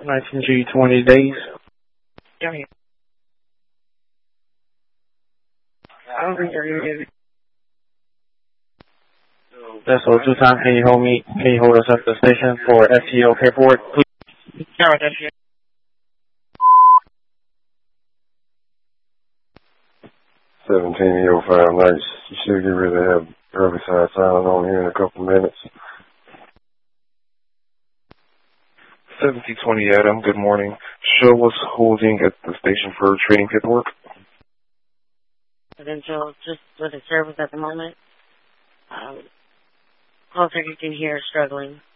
19G 20 days. Down here. I don't think they're going to get it. That's all 2 times. Can you hold us at the station for FTO paperwork, please? No, that's it. 1705 nights. You should get ready to have herbicide silent on here in a couple minutes. 1720 Adam, good morning. Show was holding at the station for trading paperwork. Residential, just with a service at the moment. Call 32 here, struggling.